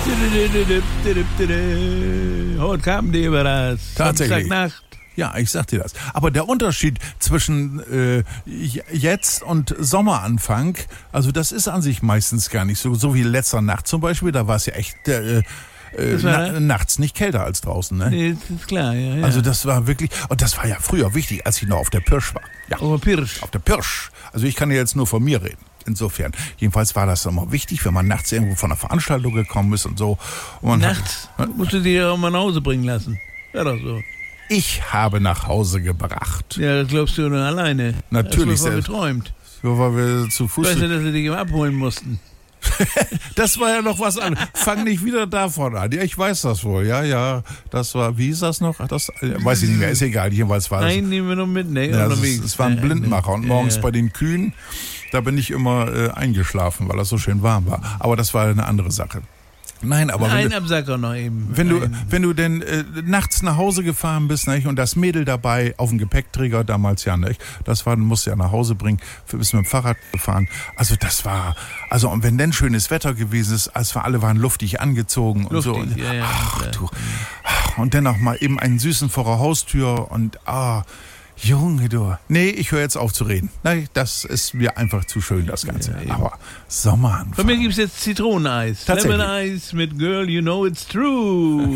Heute kam die über das. Tatsächlich. Samstagnacht. Ja, ich sag dir das. Aber der Unterschied zwischen jetzt und Sommeranfang, also das ist an sich meistens gar nicht so. So wie letzter Nacht zum Beispiel, da war es ja echt nachts nicht kälter als draußen. Ne? Nee, das ist klar, ja. Also das war wirklich, und das war ja früher wichtig, als ich noch auf der Pirsch war. Ja, Oh, Pirsch. auf der Pirsch. Also ich kann ja jetzt nur von mir reden. Insofern. Jedenfalls war das immer wichtig, wenn man nachts irgendwo von einer Veranstaltung gekommen ist und so. Und man Nachts musst du die ja auch mal nach Hause bringen lassen. Ja, doch so. Ich habe nach Hause gebracht. Ja, das glaubst du nur alleine. Natürlich Das war selbst. geträumt. So, weil wir zu Fuß. Weißt du, dass sie dich immer abholen mussten? Das war ja noch was anderes. Fang nicht wieder davon an. Ja, ich weiß das wohl. Ja, das war, wie hieß das noch? Das weiß ich nicht mehr, ist egal. Jedenfalls war Nein, nehmen wir noch mit, ne? ja, Unterwegs. es war ein Blindmacher. Und morgens Ja. bei den Kühen, da bin ich immer eingeschlafen, weil das so schön warm war. Aber das war eine andere Sache. Nein, aber Ein Absacker noch eben. wenn du denn nachts nach Hause gefahren bist, nicht, und das Mädel dabei auf dem Gepäckträger damals ja nicht, das war, musst du ja nach Hause bringen, bist mit dem Fahrrad gefahren. Also das war, also und wenn denn schönes Wetter gewesen ist, alle waren luftig angezogen und so. Luftig, ja, Ach klar. du, und dann auch mal eben einen Süßen vor der Haustür und Junge, du. Nee, ich höre jetzt auf zu reden. Nein, das ist mir einfach zu schön, das Ganze. Ja, eben. Aber Sommeranfang. Von mir gibt's jetzt Zitroneneis. Tatsächlich. Lemon Eis mit Girl, you know it's true.